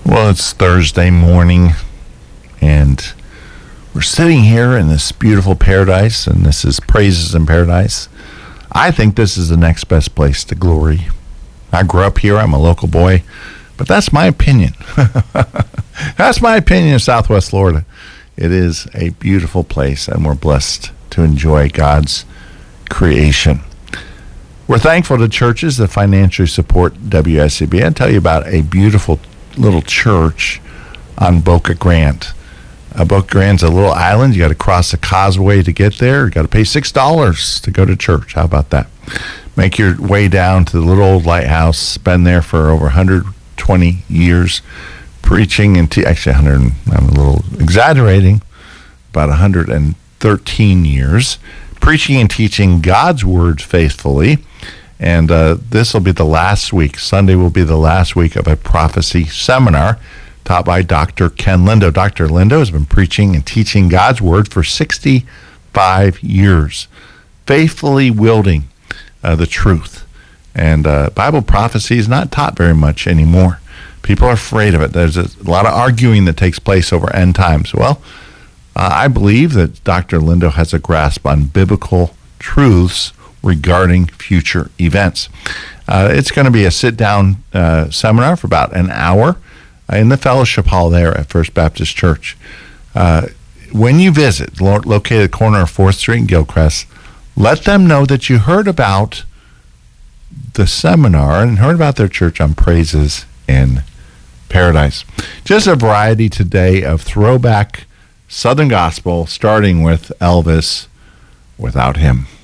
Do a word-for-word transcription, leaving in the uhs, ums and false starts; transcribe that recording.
Well, it's Thursday morning, and we're sitting here in this beautiful paradise, and this is Praises in Paradise. I think this is the next best place to glory. I grew up here. I'm a local boy, but that's my opinion. That's my opinion of Southwest Florida. It is a beautiful place, and we're blessed to enjoy God's creation. We're thankful to churches that financially support W S C B. I'll tell you about a beautiful little church on Boca Grande. Uh, Boca Grande's a little island. You got to cross the causeway to get there. You got to pay six dollars to go to church. How about that? Make your way down to the little old lighthouse. Been there for over one hundred twenty years, preaching and te- actually one hundred. I'm a little exaggerating. About one hundred thirteen years, preaching and teaching God's word faithfully. And uh, this will be the last week. Sunday will be the last week of a prophecy seminar taught by Doctor Ken Lindo. Doctor Lindo has been preaching and teaching God's word for sixty-five years, faithfully wielding uh, the truth. And uh, Bible prophecy is not taught very much anymore. People are afraid of it. There's a lot of arguing that takes place over end times. Well, uh, I believe that Doctor Lindo has a grasp on biblical truths regarding future events. Uh, it's going to be a sit-down uh, seminar for about an hour in the fellowship hall there at First Baptist Church. Uh, when you visit, lo- located at the corner of fourth Street and Gilchrist, let them know that you heard about the seminar and heard about their church on Praises in Paradise. Just a variety today of throwback Southern gospel, starting with Elvis, Without Him.